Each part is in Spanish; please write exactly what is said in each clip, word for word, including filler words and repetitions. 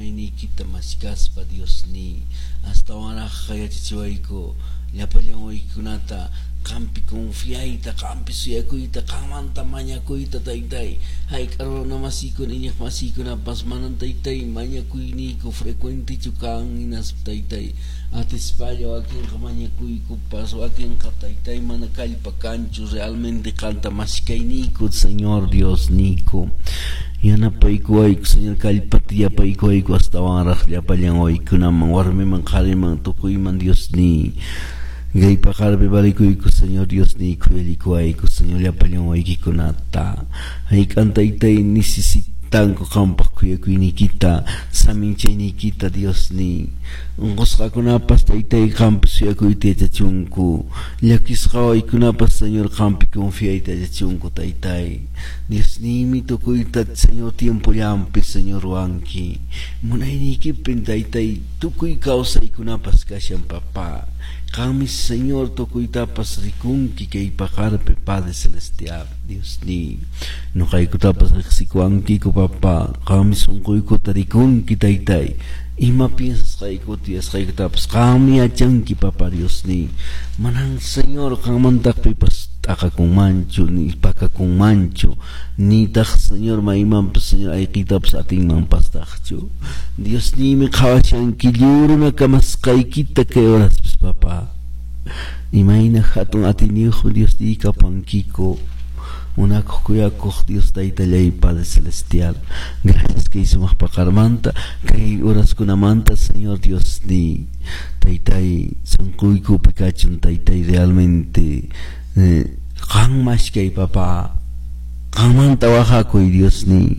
munaynikita maskaspa Dios ni hasta ahora hayachichiwayku llapallan waykunata qampi confiayta qampi suyakuyta qamanta mañakuyta taytay hayk'aruna masikuna iñaq masikunapas manan taytay mañakuyniku frecuentichu kan inas taytay atispalla wakinqa mañakuykupas wakinqa taytay mana kallpa kanchu realmente qanta maskayniku Señor Dios niku yanapaykuwayku Señor kallpata yapaykuwayku hasta ahora llapallan waykunaman warmiman qhariman tukuyman Dios ni Gaypa qarpi balikuyku Señor Dios ni kuyalikuwayku Señor llapallan waykikunata hayk'antaytay necesitanku qampaq kuyakuynikita saminchaynikita Dios ni unqusqakunapas taytay qampi suyakuyta yachachunku llakisqa waykunapas Señor qampi confiayta yachachunku taytay Dios nimi tukuyta Señor tiempo llampi Señor wanki munaynikipin taytay tukuy kawsaykunapas kashan papa Qami Señor tukuytapas rikunki kaypa qarpi Padre Celestial Dios ni nuqaykutapas riqsikuwankiku papa qami sunquykuta rikunki taytay ima piensas qaykuta yasqaykutapas qami yachanki papa Dios ni manan Señor qanmantaqpipas t'aqakunmanchu ni pakakunmanchu nitaq Señor maymanpas Señor ayqitapas atinmanpas taqchu Dios nimi qhawashanki lluruna kamasqaykita kay horaspas papa imayna hatun atiniyuq Dios ni kapankiku unakuq kuyakuq Dios taytallay Padre Celestial gracias que hicimos paqarmanta kay horaskunamanta Señor Dios ni taytay sunquykupi kachun taytay realmente qan mashkay papa qanmanta wahakuy Dios ni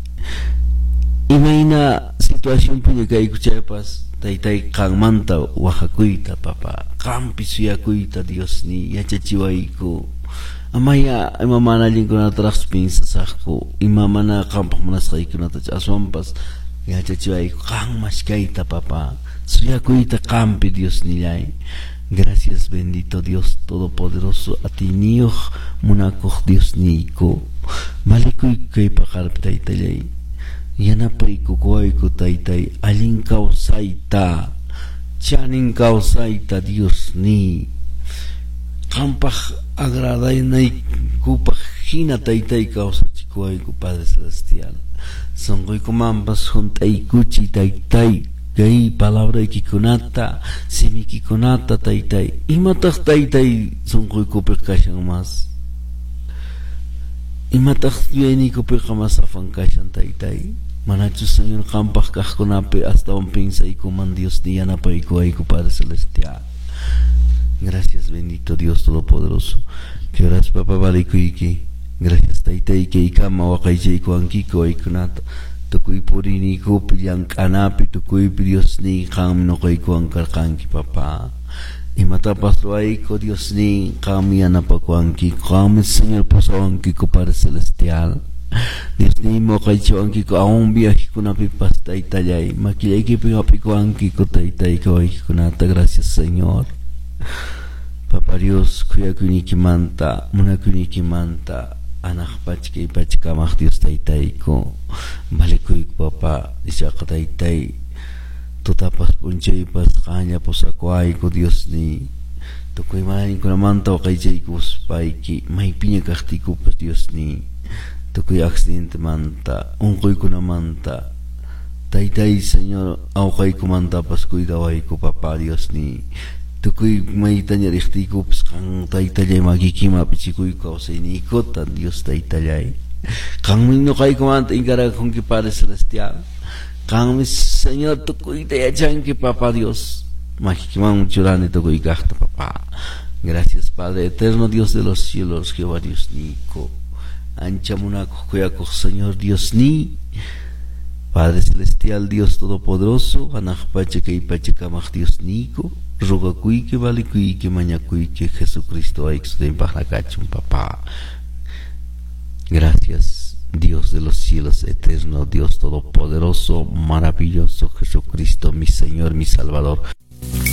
imayna situación puña kaykuchaypas taytay qanmanta wahakuyta papa qampi suyakuyta Dios ni yachachiwayku amaya ima mana allinkunataraqs pinsasaqku ima mana qampaq munasqaykunatachu aswanpas yachachiwayku qan mashkayta papa suyakuyta qampi Dios nillay gracias bendito Dios todopoderoso atiniyuq munakuq Dios niku malikuyku kaypa qarpi taytallay yanapayku kuwayku taytay allin kawsayta chanin kawsayta Dios ni qampaq agradaynaykupak hina taytay kawsachikuwayku Padre Celestial sunquykumanpas hunt'aykuchiy taytay kay palabraykikunata simikikunata taytay imataq taytay sunquykupi kashan mas imataq yuyayniykupiqa mas afan kashan taytay manachu Señor qampaq kaqkunapi astawan pinsaykuman Dios ni yanapaykuwayku Padre Celestial gracias bendito Dios todopoderoso que oras papa balikuyki gracias taytay kaykama waqaychaykuwankiku waykunata tukuy purinikupi llank'anapi tukuypi Dios ni qam nuqaykuwan karqanki papa imatapas ruwayku Dios ni qam yanapakuwanki qam Señor pusawankiku Padre Celestial Dios ni waqaychiwankiku aún viajikunapipas taytallay makillaykipi wapikuwankiku taytay kawaykikunata gracias Señor Papa Dios kuyakuynikimanta munakuynikimanta anaqpacha kaypacha kamaq Dios taytayku balikuyku papa ishaqa taytay tutapas punchaypas qaña pusakuwayku Dios ni tukuy malayninkunamanta waqaychaykus payki maypiña kaqtiykupas Dios ni tukuy accidentemanta unquykunamanta taytay Señor awqaykumantapas cuidawayku papa Dios ni tukuy maytaña riqtiykupas qan taytallay makikimapi chikuyku kawsayniykota Dios taytallay qanmi nuqaykumanta inkaraqunki Padre Celestial qanmi Señor tukuyta yachanki papa Dios makikiman churani tukuy kaqta papa gracias Padre eterno Dios de los cielos Jehová Dios niku ancha munakuq kuyakuq Señor Dios ni Padre Celestial Dios todopoderoso anaqpacha kaypacha kamaq Dios niku rogakuyki balikuyki mañakuyki Jesucristo ayksudinpaqnakachun papa gracias Dios de los cielos eterno Dios todopoderoso maravilloso Jesucristo mi Señor mi Salvador